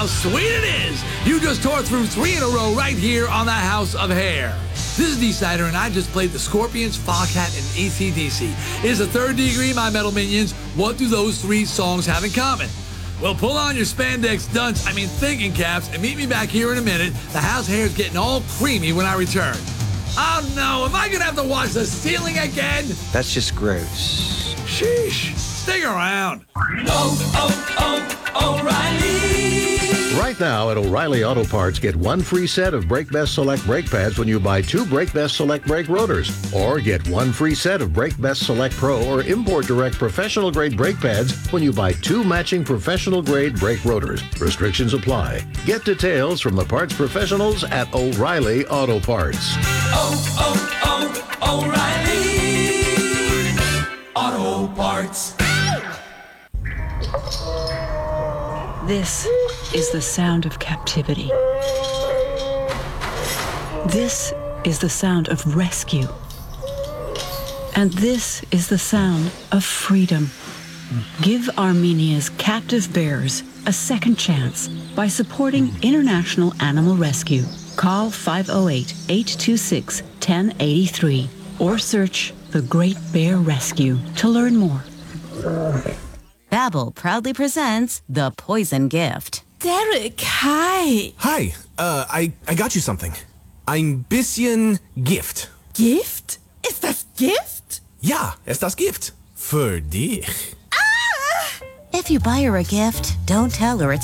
how sweet it is! You just tore through 3 in a row right here on the House of Hair. This is D-Sider, and I just played the Scorpions, Foghat, and AC/DC. It is the third degree, my metal minions. What do those 3 songs have in common? Well, pull on your spandex thinking caps, and meet me back here in a minute. The House Hair is getting all creamy when I return. Oh no, am I gonna have to watch the ceiling again? That's just gross. Sheesh. Stick around. O'Reilly. Right now at O'Reilly Auto Parts, get 1 free set of Brake Best Select brake pads when you buy 2 Brake Best Select brake rotors. Or get 1 free set of Brake Best Select Pro or Import Direct professional grade brake pads when you buy 2 matching professional grade brake rotors. Restrictions apply. Get details from the parts professionals at O'Reilly Auto Parts. O'Reilly Auto Parts. This is the sound of captivity. This is the sound of rescue. And this is the sound of freedom. Give Armenia's captive bears a second chance by supporting International Animal Rescue. Call 508-826-1083 or search The Great Bear Rescue to learn more. Babbel proudly presents The Poison Gift. Derek, hi. Hi, I got you something. Ein bisschen Gift. Gift? Ist das Gift? Ja, ist das Gift. Für dich. If you buy her a gift, don't tell her it's